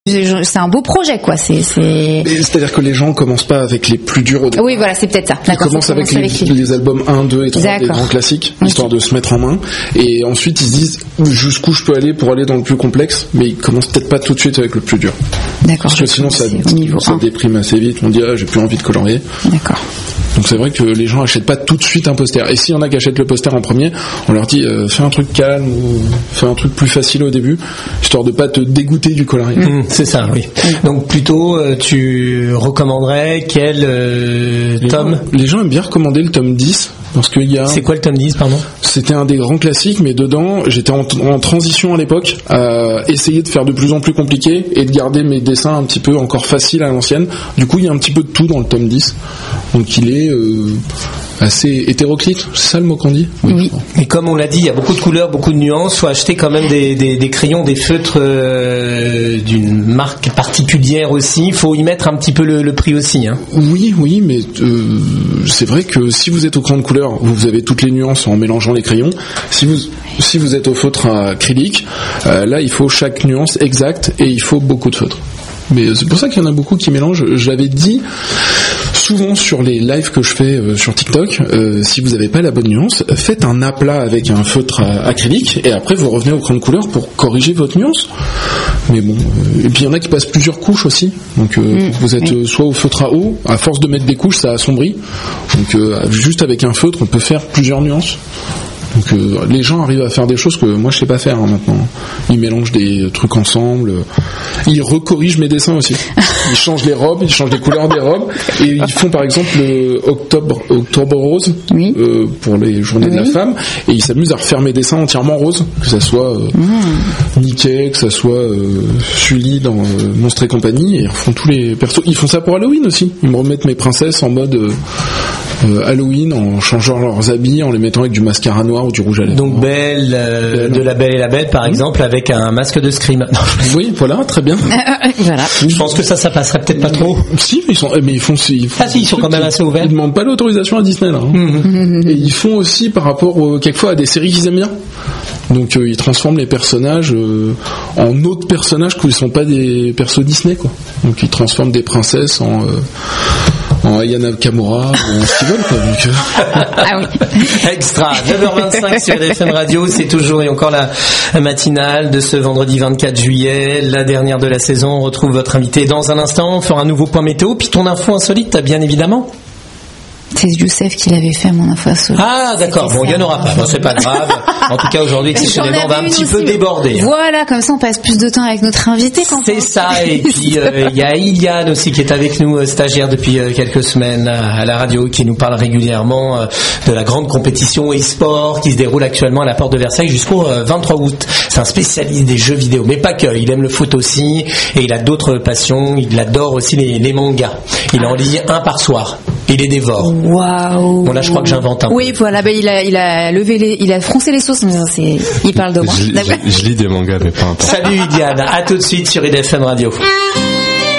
c'est un beau projet, quoi. C'est-à-dire que les gens commencent pas avec les plus durs au début. Oui, voilà, c'est peut-être ça. Ils commencent avec les albums 1, 2 et 3 des grands classiques, histoire de se mettre en main. Et ensuite, ils se disent jusqu'où je peux aller pour aller dans le plus complexe, mais ils commencent peut-être pas tout de suite avec le plus dur. D'accord. Parce que sinon, ça déprime assez vite. On dit, j'ai plus envie de colorier. D'accord. Donc c'est vrai que les gens achètent pas tout de suite un poster. Et s'il y en a qui achètent le poster en premier, on leur dit fais un truc calme ou fais un truc plus facile au début, histoire de pas te dégoûter du colorier. C'est ça, oui. Donc plutôt tu recommanderais quel tome? Les gens aiment bien recommander le tome 10 parce qu'il y a... C'est quoi le tome 10, pardon? C'était un des grands classiques, mais dedans j'étais en transition à l'époque, à essayer de faire de plus en plus compliqué et de garder mes dessins un petit peu encore faciles à l'ancienne. Du coup il y a un petit peu de tout dans le tome 10, donc il est assez hétéroclite, c'est ça le mot qu'on dit? Oui. Et comme on l'a dit, il y a beaucoup de couleurs, beaucoup de nuances. Faut acheter quand même des crayons, des feutres d'une marque particulière aussi. Il faut y mettre un petit peu le prix aussi. Hein. Oui, mais c'est vrai que si vous êtes au crayon de couleur, vous avez toutes les nuances en mélangeant les crayons. Si vous êtes au feutre acrylique, là il faut chaque nuance exacte et il faut beaucoup de feutres. Mais c'est pour ça qu'il y en a beaucoup qui mélangent. Je l'avais dit souvent sur les lives que je fais sur TikTok, si vous n'avez pas la bonne nuance, faites un aplat avec un feutre acrylique et après vous revenez au crayon de couleur pour corriger votre nuance. Mais bon, et puis il y en a qui passent plusieurs couches aussi. Donc vous êtes soit au feutre à eau, à force de mettre des couches ça assombrit. Donc juste avec un feutre on peut faire plusieurs nuances. Donc les gens arrivent à faire des choses que moi je sais pas faire maintenant. Ils mélangent des trucs ensemble. Ils recorrigent mes dessins aussi. Ils changent les robes, ils changent les couleurs des robes. Et ils font par exemple Octobre Rose pour les journées de la femme. Et ils s'amusent à refaire mes dessins entièrement roses. Que ça soit Mickey, que ça soit Sully dans Monstres et compagnie. Et ils refont tous les persos. Ils font ça pour Halloween aussi. Ils me remettent mes princesses en mode... Halloween en changeant leurs habits, en les mettant avec du mascara noir ou du rouge à lèvres. Donc Belle de La Belle et la Bête par exemple avec un masque de Scream. Oui, voilà, très bien. Voilà. Je pense que ça passerait peut-être pas trop. Si, mais ils font ils sont quand même assez ouverts. Ils demandent pas l'autorisation à Disney là. Et ils font aussi par rapport quelquefois à des séries qu'ils aiment bien. Donc ils transforment les personnages en autres personnages qui ne sont pas des persos Disney quoi. Donc ils transforment des princesses en Aya Nakamura ou en Steven quoi. Donc, Ah oui. Extra 9h25 sur RFM Radio, c'est toujours et encore la matinale de ce vendredi 24 juillet, la dernière de la saison. On retrouve votre invité dans un instant, on fera un nouveau point météo, puis ton info insolite bien évidemment. C'est Youssef qui l'avait fait, mon info insolite. Ah d'accord, bon il n'y en aura pas, bon, c'est pas grave. En tout cas aujourd'hui exceptionnellement on va un petit peu déborder. Voilà, comme ça on passe plus de temps avec notre invité. C'est ça, et puis il y a Iliane aussi qui est avec nous, stagiaire depuis quelques semaines à la radio, qui nous parle régulièrement de la grande compétition e-sport qui se déroule actuellement à la Porte de Versailles jusqu'au 23 août. C'est un spécialiste des jeux vidéo, mais pas que, il aime le foot aussi et il a d'autres passions, il adore aussi les mangas. Il en lit un par soir, il les dévore. Waouh. Bon là je crois que j'invente un peu. Oui voilà, il a froncé les sauces, il parle de moi. Je lis des mangas mais pas un peu. Salut Diane, à tout de suite sur IDFM Radio.